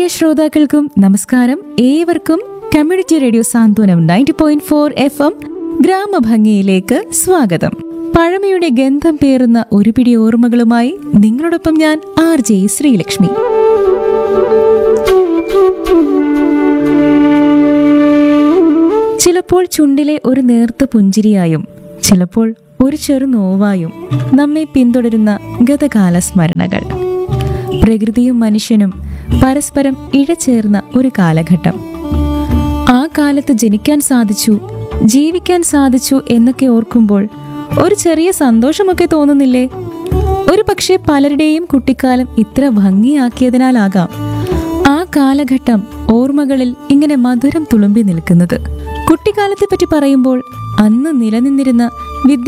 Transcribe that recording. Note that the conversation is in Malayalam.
പ്രിയ ശ്രോതാക്കൾക്കും നമസ്കാരം. ഏവർക്കും കമ്മ്യൂണിറ്റി റേഡിയോ സാന്ത്വനം 90.4 FM ഗ്രാമഭംഗിയിലേക്ക് സ്വാഗതം. പഴമയുടെ ഗന്ധം പേറുന്ന ഒരു പിടി ഓർമ്മകളുമായി നിങ്ങളോടൊപ്പം ഞാൻ RJ ശ്രീലക്ഷ്മി. ചിലപ്പോൾ ചുണ്ടിലെ ഒരു നേർത്ത പുഞ്ചിരിയായും ചിലപ്പോൾ ഒരു ചെറു നോവായും നമ്മെ പിന്തുടരുന്ന ഗതകാല സ്മരണകൾ. പ്രകൃതിയും മനുഷ്യനും പരസ്പരം ഇഴചേർന്ന ഒരു കാലഘട്ടം. ആ കാലത്ത് ജനിക്കാൻ സാധിച്ചു, ജീവിക്കാൻ സാധിച്ചു എന്നൊക്കെ ഓർക്കുമ്പോൾ ഒരു ചെറിയ സന്തോഷമൊക്കെ തോന്നുന്നില്ലേ? ഒരു പക്ഷേ പലരുടെയും കുട്ടിക്കാലം ഇത്ര ഭംഗിയാക്കിയതിനാലാകാം ആ കാലഘട്ടം ഓർമ്മകളിൽ ഇങ്ങനെ മധുരം തുളുമ്പി നിൽക്കുന്നത്. കുട്ടിക്കാലത്തെ പറ്റി പറയുമ്പോൾ അന്ന് നിലനിന്നിരുന്ന